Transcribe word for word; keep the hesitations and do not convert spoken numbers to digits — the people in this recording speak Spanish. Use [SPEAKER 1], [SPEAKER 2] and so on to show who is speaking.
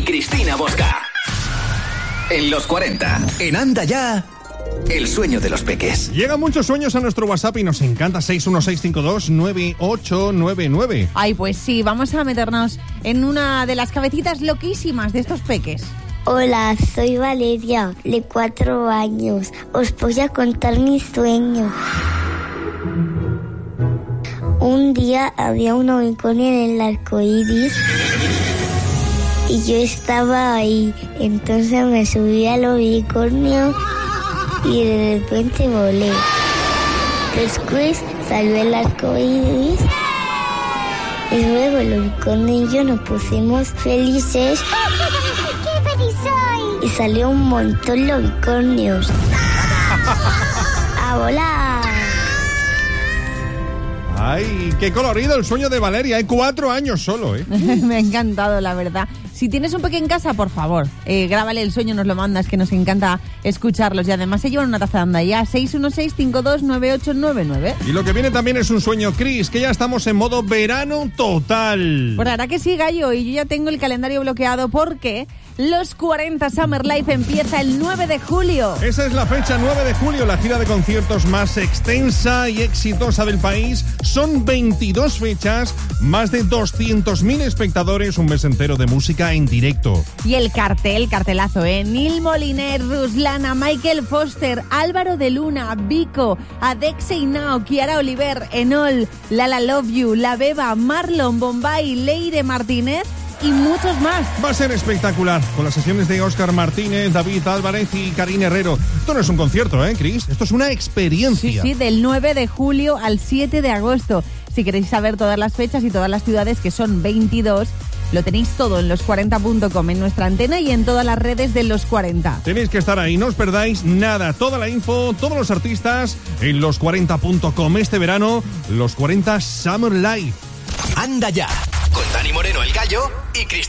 [SPEAKER 1] Cristina Bosca. En los cuarenta, en Anda Ya, el sueño de los peques.
[SPEAKER 2] Llegan muchos sueños a nuestro WhatsApp y nos encanta. Seis uno seis cinco dos nueve ocho nueve nueve.
[SPEAKER 3] Ay, pues sí, vamos a meternos en una de las cabecitas loquísimas de estos peques.
[SPEAKER 4] Hola, soy Valeria, de cuatro años. Os voy a contar mi sueño. Un día había un unicornio en el arco iris y yo estaba ahí. Entonces me subí al unicornio y de repente volé. Después salió el arco iris y luego el unicornio y yo nos pusimos felices. ¡Qué feliz soy! Y salió un montón de unicornios. ¡A volar!
[SPEAKER 2] Ay, qué colorido el sueño de Valeria. Hay cuatro años solo, ¿eh?
[SPEAKER 3] Me ha encantado, la verdad. Si tienes un peque en casa, por favor, eh, grábale el sueño, nos lo mandas, que nos encanta escucharlos. Y además se llevan una taza de Anda Ya. seis uno seis cinco dos nueve ocho nueve nueve.
[SPEAKER 2] Y lo que viene también es un sueño, Cris, que ya estamos en modo verano total.
[SPEAKER 3] Pues la verdad que sí, Gallo, y yo ya tengo el calendario bloqueado porque los cuarenta Summer Life empieza el nueve de julio.
[SPEAKER 2] Esa es la fecha, nueve de julio, la gira de conciertos más extensa y exitosa del país. Son veintidós fechas, más de doscientos mil espectadores, un mes entero de música en directo.
[SPEAKER 3] Y el cartel, cartelazo, ¿eh? Neil Moliner, Ruslana, Michael Foster, Álvaro de Luna, Vico, Adexe Inao, Kiara Oliver, Enol, Lala Love You, La Beba, Marlon, Bombay, Leire Martínez y muchos más.
[SPEAKER 2] Va a ser espectacular, con las sesiones de Óscar Martínez, David Álvarez y Karina Herrero. Esto no es un concierto, ¿eh, Cris? Esto es una experiencia.
[SPEAKER 3] Sí, sí, del nueve de julio al siete de agosto. Si queréis saber todas las fechas y todas las ciudades, que son veintidós, lo tenéis todo en los cuarenta punto com, en nuestra antena y en todas las redes de Los cuarenta.
[SPEAKER 2] Tenéis que estar ahí, no os perdáis nada. Toda la info, todos los artistas en los cuarenta punto com. Este verano, Los cuarenta Summer Life.
[SPEAKER 1] Anda Ya, con Dani Moreno, el Gallo, y Cristina.